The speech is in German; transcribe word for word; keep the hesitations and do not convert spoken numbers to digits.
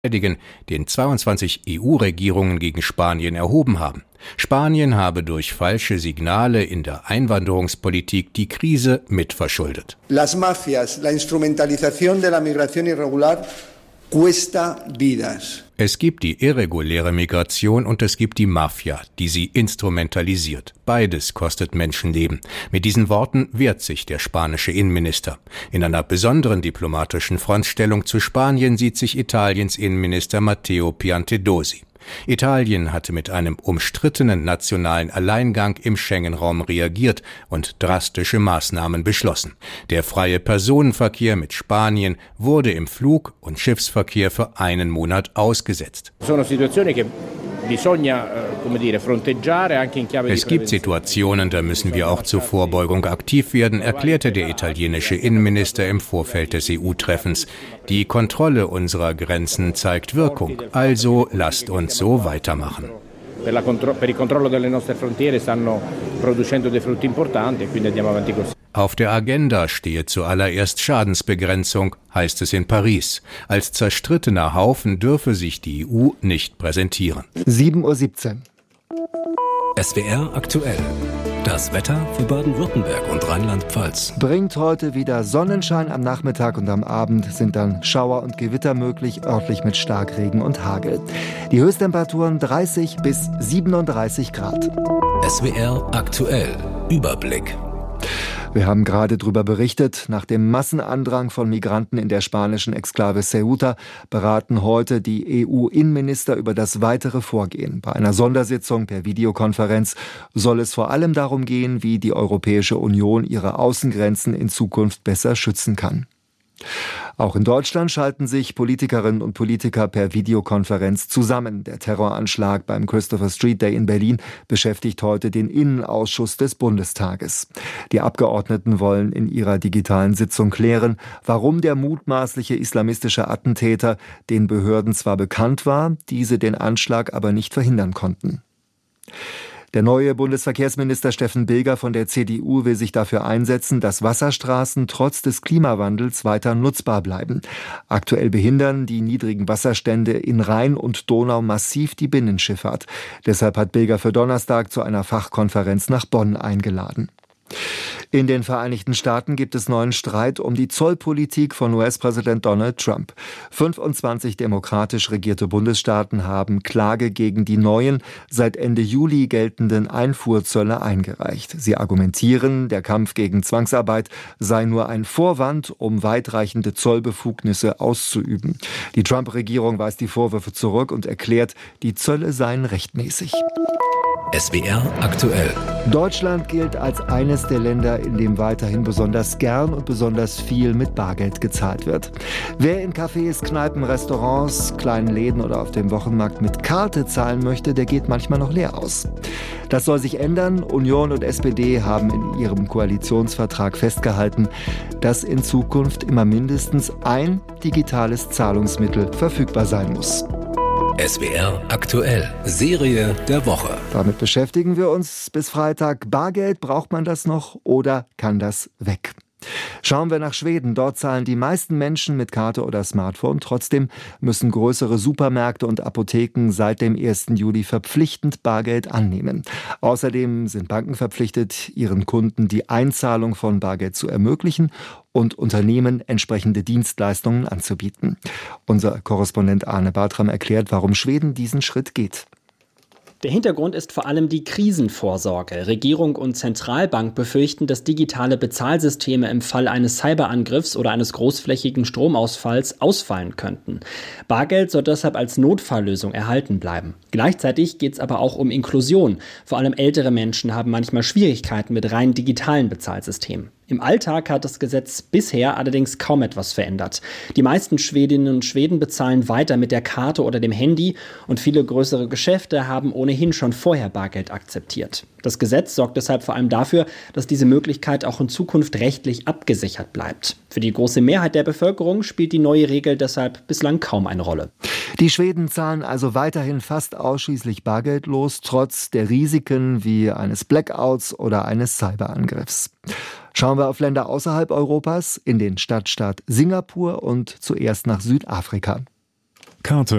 den zweiundzwanzig E U-Regierungen gegen Spanien erhoben haben. Spanien habe durch falsche Signale in der Einwanderungspolitik die Krise mitverschuldet. Las mafias, la instrumentalización de la migración irregular cuesta vidas. Es gibt die irreguläre Migration und es gibt die Mafia, die sie instrumentalisiert. Beides kostet Menschenleben. Mit diesen Worten wehrt sich der spanische Innenminister. In einer besonderen diplomatischen Frontstellung zu Spanien sieht sich Italiens Innenminister Matteo Piantedosi. Italien hatte mit einem umstrittenen nationalen Alleingang im Schengen-Raum reagiert und drastische Maßnahmen beschlossen. Der freie Personenverkehr mit Spanien wurde im Flug- und Schiffsverkehr für einen Monat ausgesetzt. Es gibt Situationen, da müssen wir auch zur Vorbeugung aktiv werden, erklärte der italienische Innenminister im Vorfeld des E U-Treffens. Die Kontrolle unserer Grenzen zeigt Wirkung, also lasst uns so weitermachen. Auf der Agenda stehe zuallererst Schadensbegrenzung, heißt es in Paris. Als zerstrittener Haufen dürfe sich die E U nicht präsentieren. sieben Uhr siebzehn. S W R aktuell. Das Wetter für Baden-Württemberg und Rheinland-Pfalz. Bringt heute wieder Sonnenschein, am Nachmittag und am Abend sind dann Schauer und Gewitter möglich, örtlich mit Starkregen und Hagel. Die Höchsttemperaturen dreißig bis siebenunddreißig Grad. S W R aktuell. Überblick. Wir haben gerade darüber berichtet, nach dem Massenandrang von Migranten in der spanischen Exklave Ceuta beraten heute die E U-Innenminister über das weitere Vorgehen. Bei einer Sondersitzung per Videokonferenz soll es vor allem darum gehen, wie die Europäische Union ihre Außengrenzen in Zukunft besser schützen kann. Auch in Deutschland schalten sich Politikerinnen und Politiker per Videokonferenz zusammen. Der Terroranschlag beim Christopher Street Day in Berlin beschäftigt heute den Innenausschuss des Bundestages. Die Abgeordneten wollen in ihrer digitalen Sitzung klären, warum der mutmaßliche islamistische Attentäter den Behörden zwar bekannt war, diese den Anschlag aber nicht verhindern konnten. Der neue Bundesverkehrsminister Steffen Bilger von der C D U will sich dafür einsetzen, dass Wasserstraßen trotz des Klimawandels weiter nutzbar bleiben. Aktuell behindern die niedrigen Wasserstände in Rhein und Donau massiv die Binnenschifffahrt. Deshalb hat Bilger für Donnerstag zu einer Fachkonferenz nach Bonn eingeladen. In den Vereinigten Staaten gibt es neuen Streit um die Zollpolitik von U S-Präsident Donald Trump. fünfundzwanzig demokratisch regierte Bundesstaaten haben Klage gegen die neuen, seit Ende Juli geltenden Einfuhrzölle eingereicht. Sie argumentieren, der Kampf gegen Zwangsarbeit sei nur ein Vorwand, um weitreichende Zollbefugnisse auszuüben. Die Trump-Regierung weist die Vorwürfe zurück und erklärt, die Zölle seien rechtmäßig. S W R aktuell. Deutschland gilt als eines der Länder, in dem weiterhin besonders gern und besonders viel mit Bargeld gezahlt wird. Wer in Cafés, Kneipen, Restaurants, kleinen Läden oder auf dem Wochenmarkt mit Karte zahlen möchte, der geht manchmal noch leer aus. Das soll sich ändern. Union und S P D haben in ihrem Koalitionsvertrag festgehalten, dass in Zukunft immer mindestens ein digitales Zahlungsmittel verfügbar sein muss. S W R aktuell. Serie der Woche. Damit beschäftigen wir uns bis Freitag. Bargeld, braucht man das noch oder kann das weg? Schauen wir nach Schweden. Dort zahlen die meisten Menschen mit Karte oder Smartphone. Trotzdem müssen größere Supermärkte und Apotheken seit dem ersten Juli verpflichtend Bargeld annehmen. Außerdem sind Banken verpflichtet, ihren Kunden die Einzahlung von Bargeld zu ermöglichen und Unternehmen entsprechende Dienstleistungen anzubieten. Unser Korrespondent Arne Bartram erklärt, warum Schweden diesen Schritt geht. Der Hintergrund ist vor allem die Krisenvorsorge. Regierung und Zentralbank befürchten, dass digitale Bezahlsysteme im Fall eines Cyberangriffs oder eines großflächigen Stromausfalls ausfallen könnten. Bargeld soll deshalb als Notfalllösung erhalten bleiben. Gleichzeitig geht es aber auch um Inklusion. Vor allem ältere Menschen haben manchmal Schwierigkeiten mit rein digitalen Bezahlsystemen. Im Alltag hat das Gesetz bisher allerdings kaum etwas verändert. Die meisten Schwedinnen und Schweden bezahlen weiter mit der Karte oder dem Handy und viele größere Geschäfte haben ohnehin schon vorher Bargeld akzeptiert. Das Gesetz sorgt deshalb vor allem dafür, dass diese Möglichkeit auch in Zukunft rechtlich abgesichert bleibt. Für die große Mehrheit der Bevölkerung spielt die neue Regel deshalb bislang kaum eine Rolle. Die Schweden zahlen also weiterhin fast ausschließlich bargeldlos, trotz der Risiken wie eines Blackouts oder eines Cyberangriffs. Schauen wir auf Länder außerhalb Europas, in den Stadtstaat Singapur und zuerst nach Südafrika. Karte